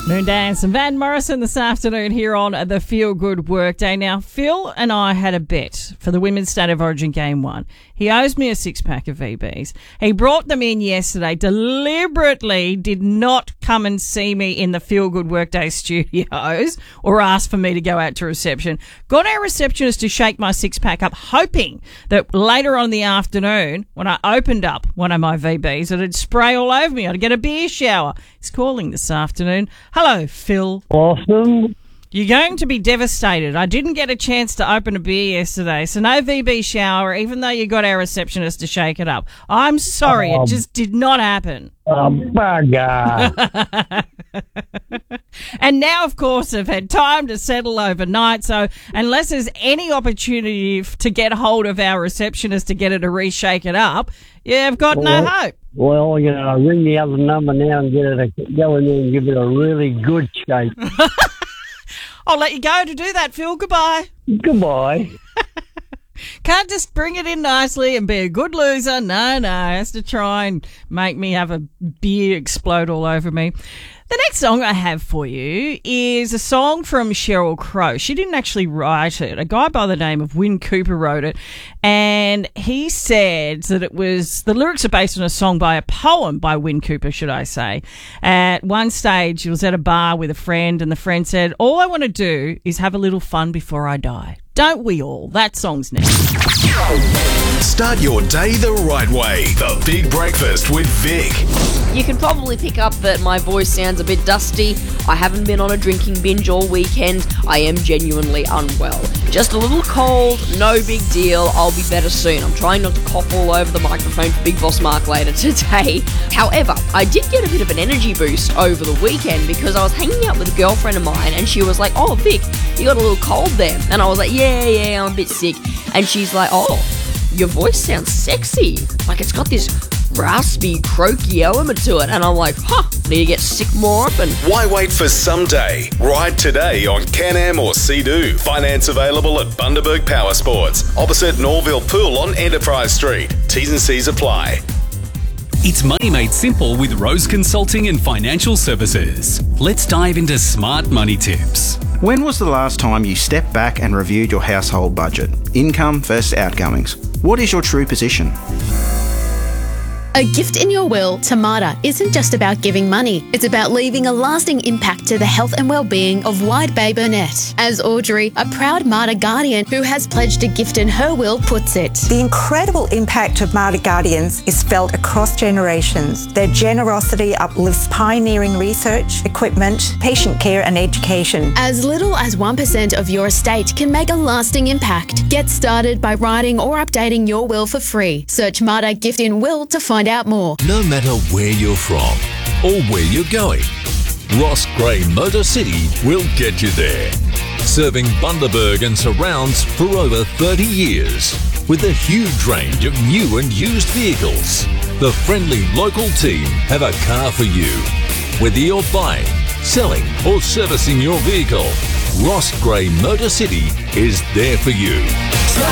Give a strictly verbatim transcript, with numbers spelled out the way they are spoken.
Moondance and Van Morrison this afternoon here on the Feel Good Workday. Now, Phil and I had a bet for the Women's State of Origin Game one. He owes me a six-pack of V Bs. He brought them in yesterday, deliberately did not come and see me in the Feel Good Workday studios or ask for me to go out to reception. Got our receptionist to shake my six-pack up, hoping that later on in the afternoon, when I opened up one of my V Bs, it'd spray all over me. I'd get a beer shower. He's calling this afternoon. Hello, Phil. Awesome. You're going to be devastated. I didn't get a chance to open a beer yesterday, so no V B shower, even though you got our receptionist to shake it up. I'm sorry, um, it just did not happen. Um, bugger. And now, of course, I've had time to settle overnight, so unless there's any opportunity f- to get hold of our receptionist to get her to reshake it up, yeah, I've got well, no hope. Well, you know, ring the other number now and get her to go in there and give it a really good shake. I'll let you go to do that, Phil. Goodbye. Goodbye. Can't just bring it in nicely and be a good loser. No, no. Has to try and make me have a beer explode all over me. The next song I have for you is a song from Sheryl Crow. She didn't actually write it. A guy by the name of Win Cooper wrote it, and he said that it was, the lyrics are based on a song by a poem by Win Cooper, should I say. At one stage, he was at a bar with a friend, and the friend said, "All I want to do is have a little fun before I die." Don't we all? That song's next. Start your day the right way. The Big Breakfast with Vic. You can probably pick up that my voice sounds a bit dusty. I haven't been on a drinking binge all weekend. I am genuinely unwell. Just a little cold, no big deal. I'll be better soon. I'm trying not to cough all over the microphone for Big Boss Mark later today. However, I did get a bit of an energy boost over the weekend because I was hanging out with a girlfriend of mine and she was like, "Oh, Vic, you got a little cold there." And I was like, yeah, yeah, I'm a bit sick. And she's like, "Oh, your voice sounds sexy. Like it's got this raspy, croaky element to it." And I'm like, huh, need to get sick more often. Why wait for someday? Ride today on Can-Am or Sea-Doo. Finance available at Bundaberg Power Sports, opposite Norville Pool on Enterprise Street. T's and C's apply. It's money made simple with Rose Consulting and Financial Services. Let's dive into smart money tips. When was the last time you stepped back and reviewed your household budget? Income versus outgoings. What is your true position? A gift in your will to Marta isn't just about giving money. It's about leaving a lasting impact to the health and well-being of Wide Bay Burnett. As Audrey, a proud Marta Guardian who has pledged a gift in her will, puts it. The incredible impact of Marta Guardians is felt across generations. Their generosity uplifts pioneering research, equipment, patient care and education. As little as one percent of your estate can make a lasting impact. Get started by writing or updating your will for free. Search Marta Gift in Will to find out more. No matter where you're from or where you're going, Ross Gray Motor City will get you there. Serving Bundaberg and surrounds for over thirty years with a huge range of new and used vehicles. The friendly local team have a car for you. Whether you're buying, selling or servicing your vehicle, Ross Gray Motor City is there for you.